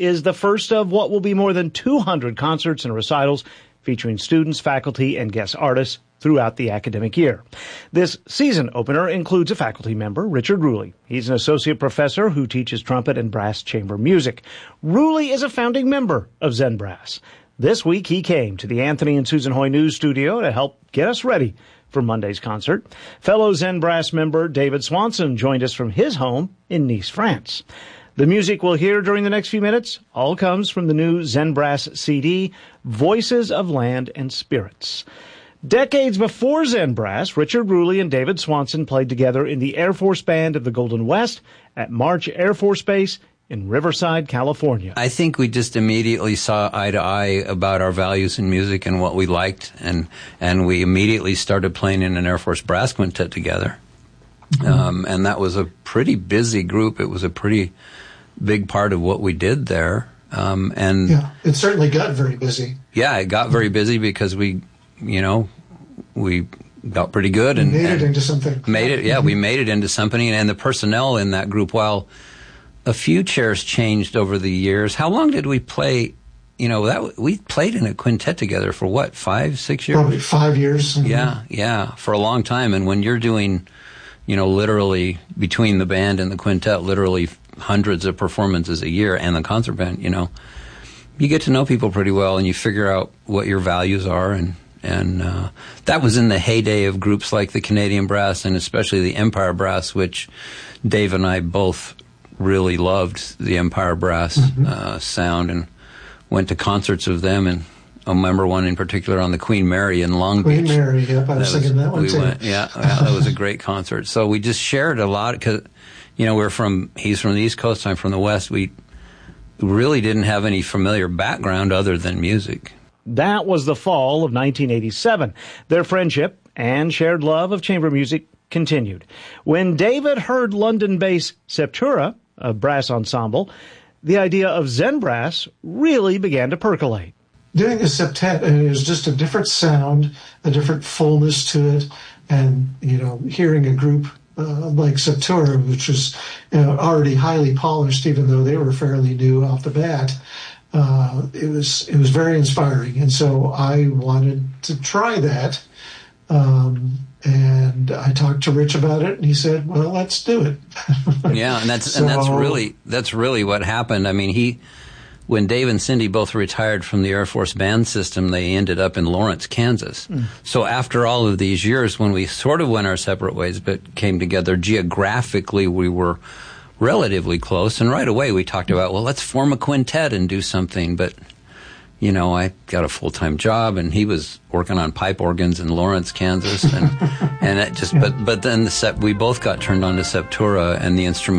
is the first of what will be more than 200 concerts and recitals featuring students, faculty, and guest artists throughout the academic year. This season opener includes a faculty member, Richard Ruley. He's an associate professor who teaches trumpet and brass chamber music. Ruley is a founding member of Zen Brass. This week he came to the Anthony and Susan Hoy News Studio to help get us ready for Monday's concert. Fellow Zen Brass member David Swanson joined us from his home in Nice, France. The music we'll hear during the next few minutes all comes from the new Zen Brass CD, Voices of Land and Spirits. Decades before Zen Brass, Richard Ruley and David Swanson played together in the Air Force Band of the Golden West at March Air Force Base in Riverside, California. I think we just immediately saw eye to eye about our values in music and what we liked, and we immediately started playing in an Air Force brass quintet together. And that was a pretty busy group. It was a pretty big part of what we did there. Yeah, it certainly got very busy. Yeah, it got very busy because we got pretty good and made it into something. We made it into something. And the personnel in that group, while a few chairs changed over the years. How long did we play? We played in a quintet together for what, 5-6 years? Probably 5 years. Yeah, for a long time. And when you're doing, literally between the band and the quintet, literally hundreds of performances a year, and the concert band, you get to know people pretty well, and you figure out what your values are, and that was in the heyday of groups like the Canadian Brass and especially the Empire Brass, which Dave and I both really loved the Empire Brass sound, and went to concerts of them, and I remember one in particular on the Queen Mary in Long Beach. Queen Mary, yep, I was thinking that one too. That was a great concert. So we just shared a lot, because, he's from the East Coast, I'm from the West. We really didn't have any familiar background other than music. That was the fall of 1987. Their friendship and shared love of chamber music continued. When David heard London-based Septura, a brass ensemble, the idea of Zen Brass really began to percolate. Doing a septet is just a different sound, a different fullness to it, and hearing a group like Septura, which was already highly polished, even though they were fairly new off the bat, it was very inspiring, and so I wanted to try that. And I talked to Rich about it, and he said, "Well, let's do it." Yeah, and that's really what happened. I mean, when Dave and Cindy both retired from the Air Force band system, they ended up in Lawrence, Kansas. So after all of these years, when we sort of went our separate ways but came together geographically, we were relatively close, and right away we talked about, well, let's form a quintet and do something. But I got a full-time job, and he was working on pipe organs in Lawrence, Kansas, and it just. But then we both got turned on to Septura and the instrumentation.